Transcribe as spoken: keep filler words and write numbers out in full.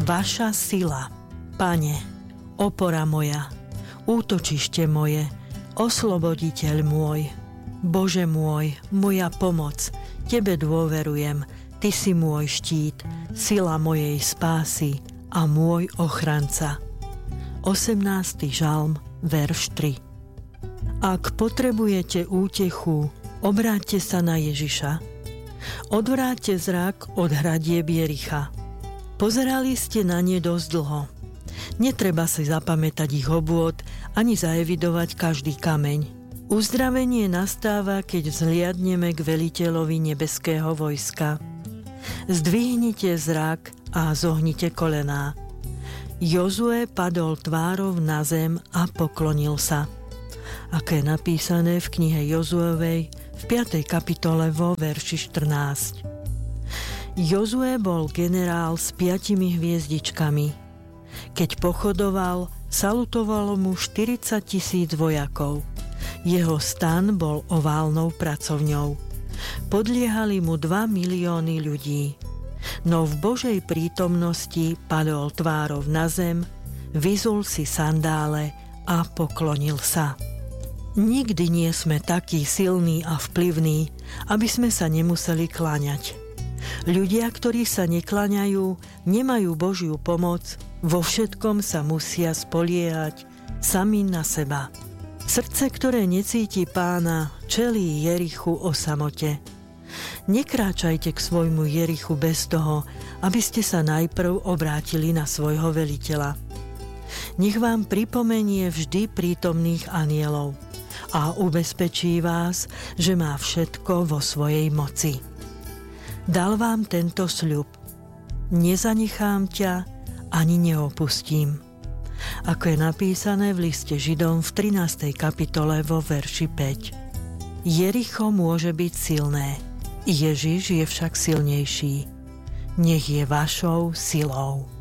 vaša sila. Pane, opora moja, útočište moje, osloboditeľ môj, Bože môj, moja pomoc, Tebe dôverujem, Ty si môj štít, sila mojej spásy a môj ochranca. osemnásty žalm, verš tri. Ak potrebujete útechu, obráťte sa na Ježiša. Odvráťte zrak od hradieb Jericha. Pozerali ste na ne dosť dlho. Netreba si zapamätať ich obvod, ani zaevidovať každý kameň. Uzdravenie nastáva, keď vzhliadneme k veliteľovi nebeského vojska. Zdvihnite zrak a zohnite kolená. Jozue padol tvárov na zem a poklonil sa. Ako je napísané v knihe Jozuevej v piatej kapitole vo verši štrnásť. Jozue bol generál s piatimi hviezdičkami. Keď pochodoval, salutovalo mu štyridsať tisíc vojakov. Jeho stan bol oválnou pracovňou. Podliehali mu dva milióny ľudí. No v Božej prítomnosti padol tvárov na zem, vyzul si sandále a poklonil sa. Nikdy nie sme takí silní a vplyvní, aby sme sa nemuseli kláňať. Ľudia, ktorí sa nekláňajú, nemajú Božiu pomoc, vo všetkom sa musia spoliehať sami na seba. Srdce, ktoré necíti Pána, čelí Jerichu o samote. Nekráčajte k svojmu Jerichu bez toho, aby ste sa najprv obrátili na svojho veliteľa. Nech vám pripomenie vždy prítomných anielov a ubezpečí vás, že má všetko vo svojej moci. Dal vám tento sľub. Nezanechám ťa, ani neopustím. Ako je napísané v liste Židom v trinástej kapitole vo verši päť. Jericho môže byť silné, Ježiš je však silnejší. Nech je vašou silou.